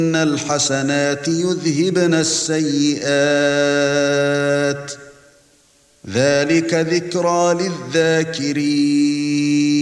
إِنَّ الْحَسَنَاتِ يُذْهِبْنَ السَّيِّئَاتِ ۚ ذَلِكَ ذِكْرَى لِلذَّاكِرِينَ